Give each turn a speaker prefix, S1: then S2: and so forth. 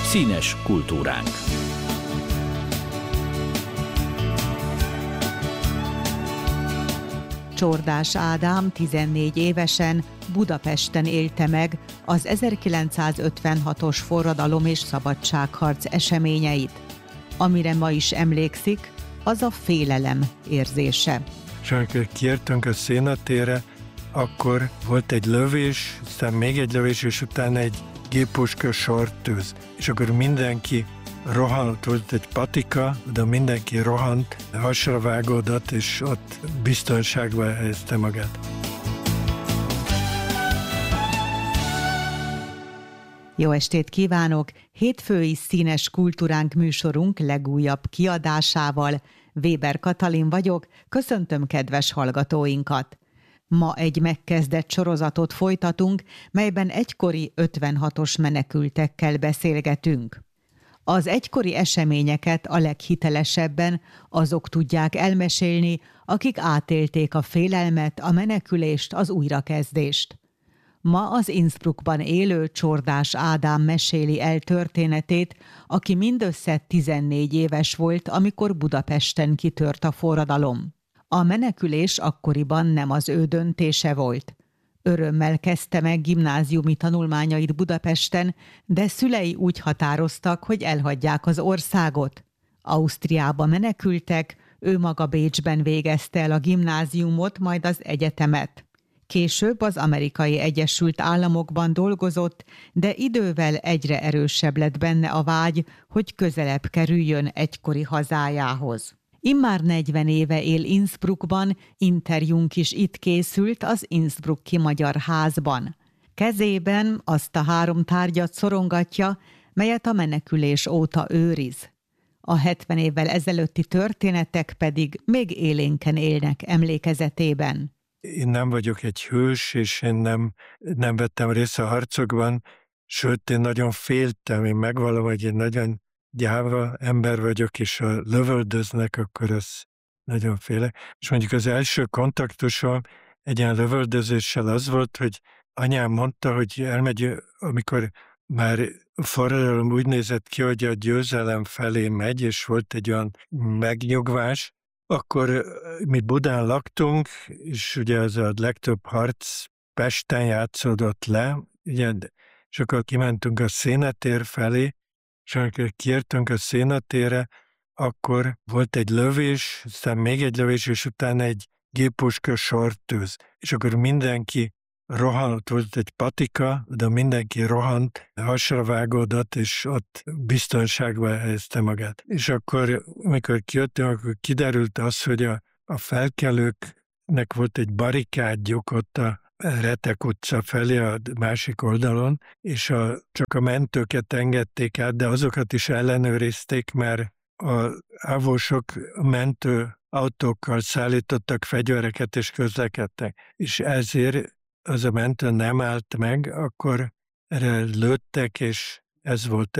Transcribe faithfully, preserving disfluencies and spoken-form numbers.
S1: Színes kultúránk.
S2: Csordás Ádám tizennégy évesen Budapesten élte meg az ezerkilencszázötvenhatos forradalom és szabadságharc eseményeit. Amire ma is emlékszik, az a félelem érzése.
S3: És amikor kiértünk a Szénatérre, akkor volt egy lövés, aztán még egy lövés, és utána egy géppuska sortűz. És akkor mindenki rohanott, volt egy patika, de mindenki rohant, hasra vágódott, és ott biztonságba helyezte magát.
S2: Jó estét kívánok! Hétfői Színes kultúránk műsorunk legújabb kiadásával. Weber Katalin vagyok, köszöntöm kedves hallgatóinkat! Ma egy megkezdett sorozatot folytatunk, melyben egykori ötvenhatos menekültekkel beszélgetünk. Az egykori eseményeket a leghitelesebben azok tudják elmesélni, akik átélték a félelmet, a menekülést, az újrakezdést. Ma az Innsbruckban élő Csordás Ádám meséli el történetét, aki mindössze tizennégy éves volt, amikor Budapesten kitört a forradalom. A menekülés akkoriban nem az ő döntése volt. Örömmel kezdte meg gimnáziumi tanulmányait Budapesten, de szülei úgy határoztak, hogy elhagyják az országot. Ausztriába menekültek, ő maga Bécsben végezte el a gimnáziumot, majd az egyetemet. Később az Amerikai Egyesült Államokban dolgozott, de idővel egyre erősebb lett benne a vágy, hogy közelebb kerüljön egykori hazájához. Immár negyven éve él Innsbruckban, interjúnk is itt készült az Innsbrucki Magyar Házban. Kezében azt a három tárgyat szorongatja, melyet a menekülés óta őriz. A hetven évvel ezelőtti történetek pedig még élénken élnek emlékezetében.
S3: Én nem vagyok egy hős, és én nem, nem vettem részt a harcokban, sőt, én nagyon féltem, én megvallom, hogy én nagyon gyáva ember vagyok, és ha lövöldöznek, akkor az nagyon félek. És mondjuk az első kontaktusom egy ilyen lövöldözéssel az volt, hogy anyám mondta, hogy elmegy, amikor már a forradalom úgy nézett ki, hogy a győzelem felé megy, és volt egy olyan megnyugvás, akkor mi Budán laktunk, és ugye az a legtöbb harc Pesten játszódott le, ugye, és akkor kimentünk a Szénatér felé, és amikor kiértünk a Szénatérre, akkor volt egy lövés, aztán még egy lövés, és utána egy géppuska sortűz. És akkor mindenki rohanott, volt egy patika, de mindenki rohant, hasra vágódott, és ott biztonságba helyezte magát. És akkor, amikor kijöttünk, akkor kiderült az, hogy a, a felkelőknek volt egy barikádjuk ott a Retek utca felé a másik oldalon, és a, csak a mentőket engedték át, de azokat is ellenőrizték, mert a ávósok mentő autókkal szállítottak fegyvereket és közlekedtek. És ezért az a mentő nem állt meg, akkor erre lőttek, és ez volt